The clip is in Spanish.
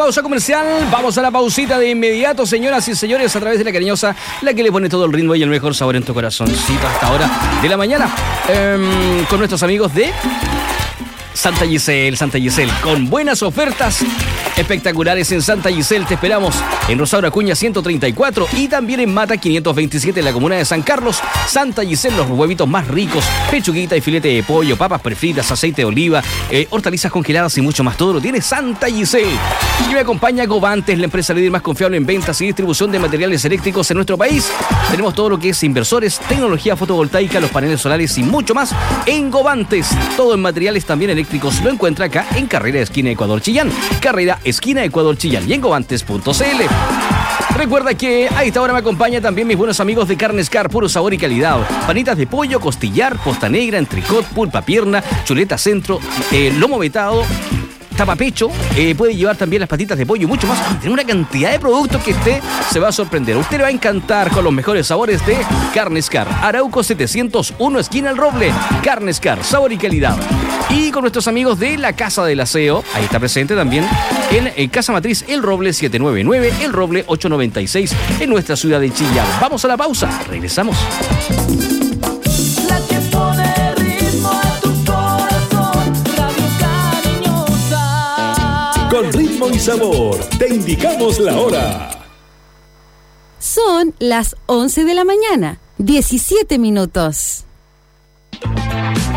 pausa comercial. Vamos a la pausita de inmediato, señoras y señores, a través de la cariñosa, la que le pone todo el ritmo y el mejor sabor en tu corazoncito hasta ahora de la mañana. Con nuestros amigos de Santa Giselle, con buenas ofertas espectaculares en Santa Giselle. Te esperamos en Rosaura Acuña 134 y también en Mata 527 en la comuna de San Carlos. Santa Giselle, los huevitos más ricos, pechuguita y filete de pollo, papas prefritas, aceite de oliva, hortalizas congeladas y mucho más. Todo lo tiene Santa Giselle. Y me acompaña Govantes, la empresa líder más confiable en ventas y distribución de materiales eléctricos en nuestro país. Tenemos todo lo que es inversores, tecnología fotovoltaica, los paneles solares y mucho más en Govantes. Todo en materiales también eléctricos lo encuentra acá en Carrera Esquina Ecuador Chillán. Carrera Esquina Ecuador Chillán y en govantes.cl. Recuerda que a esta hora me acompaña también mis buenos amigos de Carnes Car, puro sabor y calidad. Panitas de pollo, costillar, posta negra, entrecot, pulpa pierna, chuleta centro, lomo vetado, tapapecho, puede llevar también las patitas de pollo y mucho más. Tiene una cantidad de productos que usted se va a sorprender. Usted le va a encantar con los mejores sabores de Carnes Car. Arauco 701, esquina El Roble. Carnes Car, sabor y calidad. Y con nuestros amigos de la Casa del Aseo, ahí está presente también en Casa Matriz El Roble 799, El Roble 896 en nuestra ciudad de Chillán. Vamos a la pausa, regresamos. La que pone ritmo a tu corazón, Radio Cariñosa. Con ritmo y sabor, te indicamos la hora. Son las 11 de la mañana, 17 minutos.